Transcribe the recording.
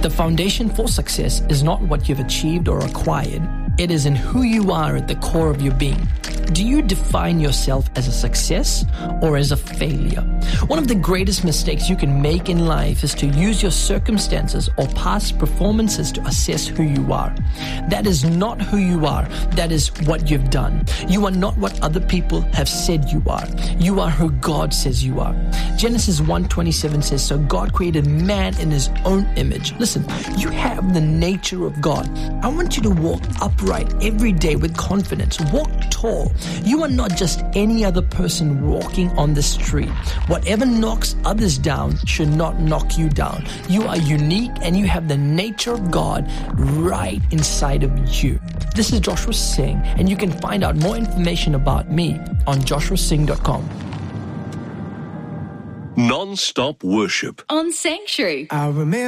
The foundation for success is not what you've achieved or acquired. It is in who you are at the core of your being. Do you define yourself as a success or as a failure? One of the greatest mistakes you can make in life is to use your circumstances or past performances to assess who you are. That is not who you are. That is what you've done. You are not what other people have said you are. You are who God says you are. Genesis 1:27 says, so God created man in his own image. Listen, you have the nature of God. I want you to walk upright every day with confidence. Walk tall. You are not just any other person walking on the street. Whatever knocks others down should not knock you down. You are unique and you have the nature of God right inside of you. This is Joshua Singh, and you can find out more information about me on joshuasingh.com. Non-stop worship On Sanctuary. I remember